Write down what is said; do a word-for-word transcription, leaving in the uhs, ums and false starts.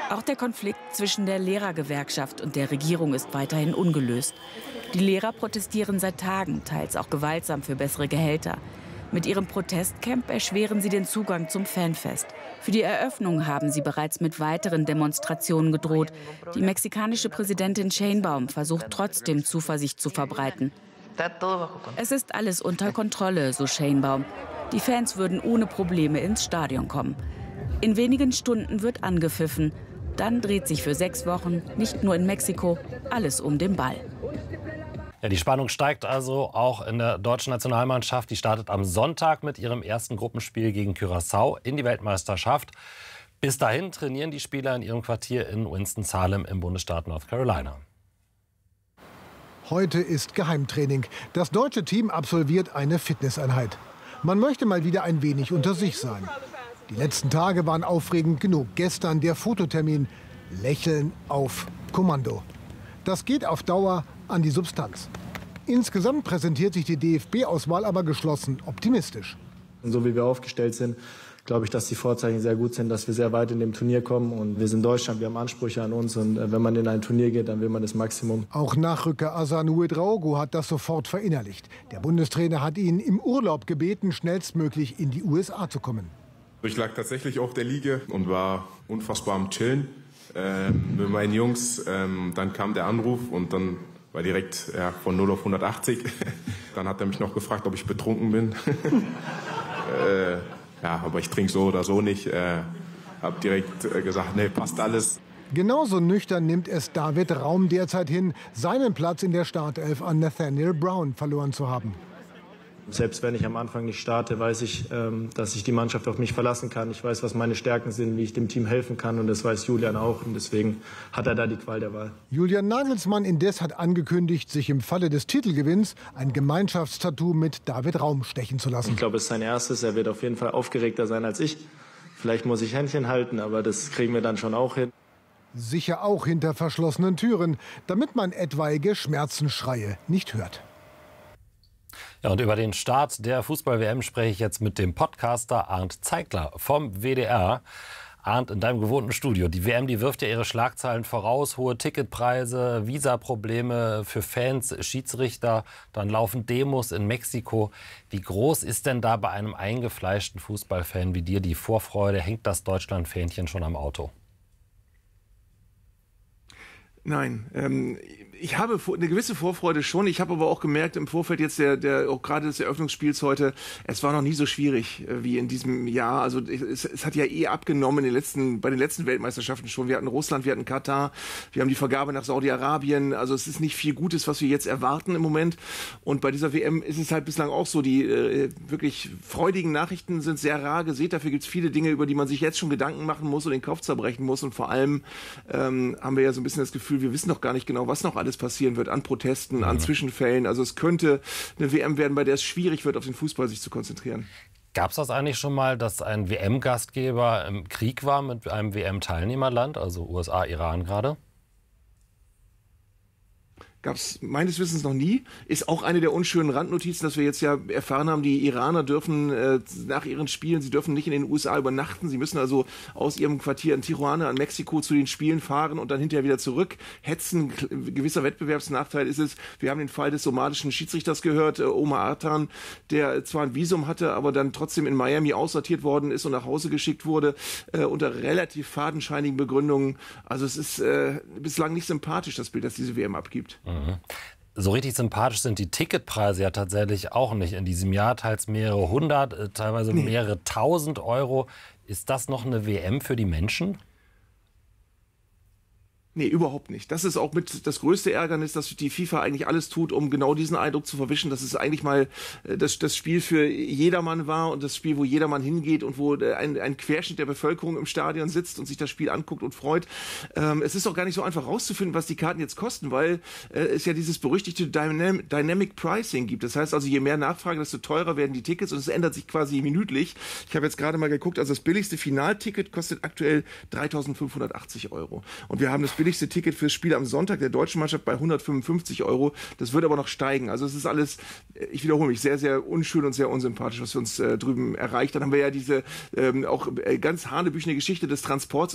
Auch der Konflikt zwischen der Lehrergewerkschaft und der Regierung ist weiterhin ungelöst. Die Lehrer protestieren seit Tagen, teils auch gewaltsam für bessere Gehälter. Mit ihrem Protestcamp erschweren sie den Zugang zum Fanfest. Für die Eröffnung haben sie bereits mit weiteren Demonstrationen gedroht. Die mexikanische Präsidentin Sheinbaum versucht trotzdem Zuversicht zu verbreiten. Es ist alles unter Kontrolle, so Sheinbaum. Die Fans würden ohne Probleme ins Stadion kommen. In wenigen Stunden wird angepfiffen. Dann dreht sich für sechs Wochen, nicht nur in Mexiko, alles um den Ball. Ja, die Spannung steigt also auch in der deutschen Nationalmannschaft. Die startet am Sonntag mit ihrem ersten Gruppenspiel gegen Curaçao in die Weltmeisterschaft. Bis dahin trainieren die Spieler in ihrem Quartier in Winston-Salem im Bundesstaat North Carolina. Heute ist Geheimtraining. Das deutsche Team absolviert eine Fitnesseinheit. Man möchte mal wieder ein wenig unter sich sein. Die letzten Tage waren aufregend genug. Gestern der Fototermin. Lächeln auf Kommando. Das geht auf Dauer an die Substanz. Insgesamt präsentiert sich die D F B-Auswahl aber geschlossen optimistisch. So wie wir aufgestellt sind, glaube ich, dass die Vorzeichen sehr gut sind, dass wir sehr weit in dem Turnier kommen. Und wir sind Deutschland, wir haben Ansprüche an uns. Und wenn man in ein Turnier geht, dann will man das Maximum. Auch Nachrücker Asanu Ouedraogo hat das sofort verinnerlicht. Der Bundestrainer hat ihn im Urlaub gebeten, schnellstmöglich in die U S A zu kommen. Ich lag tatsächlich auf der Liege und war unfassbar am Chillen ähm, mit meinen Jungs. Ähm, dann kam der Anruf und dann war direkt ja, von null auf hundertachtzig. Dann hat er mich noch gefragt, ob ich betrunken bin. äh, ja, aber ich trinke so oder so nicht. Äh, hab direkt äh, gesagt, nee, passt alles. Genauso nüchtern nimmt es David Raum derzeit hin, seinen Platz in der Startelf an Nathaniel Brown verloren zu haben. Selbst wenn ich am Anfang nicht starte, weiß ich, dass sich die Mannschaft auf mich verlassen kann. Ich weiß, was meine Stärken sind, wie ich dem Team helfen kann. Und das weiß Julian auch. Und deswegen hat er da die Qual der Wahl. Julian Nagelsmann indes hat angekündigt, sich im Falle des Titelgewinns ein Gemeinschaftstattoo mit David Raum stechen zu lassen. Ich glaube, es ist sein erstes. Er wird auf jeden Fall aufgeregter sein als ich. Vielleicht muss ich Händchen halten, aber das kriegen wir dann schon auch hin. Sicher auch hinter verschlossenen Türen, damit man etwaige Schmerzensschreie nicht hört. Ja, und über den Start der Fußball-W M spreche ich jetzt mit dem Podcaster Arndt Zeigler vom W D R. Arndt, in deinem gewohnten Studio. Die W M, die wirft ja ihre Schlagzeilen voraus. Hohe Ticketpreise, Visaprobleme für Fans, Schiedsrichter. Dann laufen Demos in Mexiko. Wie groß ist denn da bei einem eingefleischten Fußballfan wie dir die Vorfreude? Hängt das Deutschland-Fähnchen schon am Auto? Nein, ähm, ich habe eine gewisse Vorfreude schon. Ich habe aber auch gemerkt im Vorfeld jetzt der, der auch gerade des Eröffnungsspiels heute, es war noch nie so schwierig äh, wie in diesem Jahr. Also es, es hat ja eh abgenommen in den letzten, bei den letzten Weltmeisterschaften schon. Wir hatten Russland, wir hatten Katar, wir haben die Vergabe nach Saudi-Arabien. Also es ist nicht viel Gutes, was wir jetzt erwarten im Moment. Und bei dieser W M ist es halt bislang auch so, die äh, wirklich freudigen Nachrichten sind sehr rar gesät. Dafür gibt es viele Dinge, über die man sich jetzt schon Gedanken machen muss und den Kopf zerbrechen muss. Und vor allem ähm, haben wir ja so ein bisschen das Gefühl, wir wissen doch gar nicht genau, was noch alles passieren wird an Protesten, an Zwischenfällen. Also es könnte eine W M werden, bei der es schwierig wird, auf den Fußball sich zu konzentrieren. Gab es das eigentlich schon mal, dass ein W M-Gastgeber im Krieg war mit einem W M-Teilnehmerland, also U S A, Iran gerade? Gab es meines Wissens noch nie. Ist auch eine der unschönen Randnotizen, dass wir jetzt ja erfahren haben, die Iraner dürfen äh, nach ihren Spielen, sie dürfen nicht in den U S A übernachten. Sie müssen also aus ihrem Quartier in Tijuana, an Mexiko, zu den Spielen fahren und dann hinterher wieder zurück. Hetzen, gewisser Wettbewerbsnachteil ist es. Wir haben den Fall des somalischen Schiedsrichters gehört, äh, Omar Artan, der zwar ein Visum hatte, aber dann trotzdem in Miami aussortiert worden ist und nach Hause geschickt wurde, äh, unter relativ fadenscheinigen Begründungen. Also es ist äh, bislang nicht sympathisch, das Bild, das diese W M abgibt. So richtig sympathisch sind die Ticketpreise ja tatsächlich auch nicht in diesem Jahr. Teils mehrere hundert, teilweise mehrere tausend Euro. Ist das noch eine W M für die Menschen? Nee, überhaupt nicht. Das ist auch mit das größte Ärgernis, dass die FIFA eigentlich alles tut, um genau diesen Eindruck zu verwischen, dass es eigentlich mal das, das Spiel für jedermann war und das Spiel, wo jedermann hingeht und wo ein, ein Querschnitt der Bevölkerung im Stadion sitzt und sich das Spiel anguckt und freut. Ähm, es ist auch gar nicht so einfach rauszufinden, was die Karten jetzt kosten, weil äh, es ja dieses berüchtigte Dynam Dynamic Pricing gibt. Das heißt also, je mehr Nachfrage, desto teurer werden die Tickets und es ändert sich quasi minütlich. Ich habe jetzt gerade mal geguckt, also das billigste Finalticket kostet aktuell dreitausendfünfhundertachtzig Euro. Und wir haben das billigste Ticket fürs Spiel am Sonntag der deutschen Mannschaft bei hundertfünfundfünfzig Euro. Das wird aber noch steigen. Also es ist alles, ich wiederhole mich, sehr, sehr unschön und sehr unsympathisch, was wir uns äh, drüben erreicht. Dann haben wir ja diese ähm, auch äh, ganz hanebüchene Geschichte des Transports